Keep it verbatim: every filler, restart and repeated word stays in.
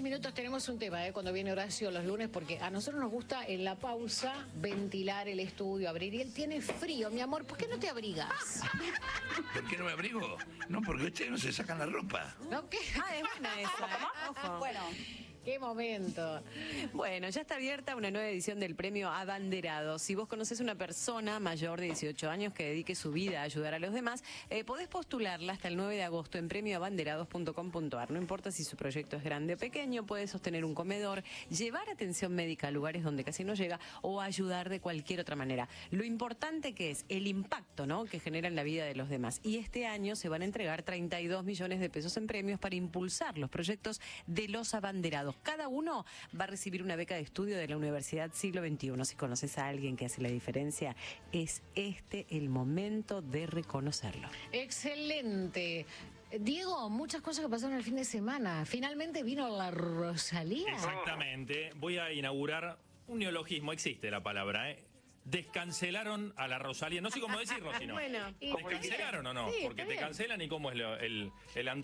minutos tenemos un tema, ¿eh? Cuando viene Horacio los lunes, porque a nosotros nos gusta en la pausa ventilar el estudio, abrir. Y él tiene frío, mi amor, ¿por qué no te abrigas? ¿Por qué no me abrigo? No, porque ustedes no se sacan la ropa. ¿No? ¿Qué? Ah, es buena esa, ¿eh? Ojo. Bueno. ¡Qué momento! Bueno, ya está abierta una nueva edición del premio Abanderados. Si vos conocés una persona mayor de dieciocho años que dedique su vida a ayudar a los demás, eh, podés postularla hasta el nueve de agosto en premio abanderados punto com punto ar. No importa si su proyecto es grande o pequeño, puede sostener un comedor, llevar atención médica a lugares donde casi no llega o ayudar de cualquier otra manera. Lo importante que es el impacto, ¿no?, que genera en la vida de los demás. Y este año se van a entregar treinta y dos millones de pesos en premios para impulsar los proyectos de los abanderados. Cada uno va a recibir una beca de estudio de la Universidad Siglo veintiuno. Si conoces a alguien que hace la diferencia, es este el momento de reconocerlo. Excelente. Diego, muchas cosas que pasaron el fin de semana. Finalmente vino la Rosalía. Exactamente. Voy a inaugurar un neologismo, existe la palabra, ¿eh? Descancelaron a la Rosalía. No sé cómo decirlo, sino. Bueno. ¿Descancelaron o no? Sí, Porque está te bien. cancelan y cómo es lo- el, el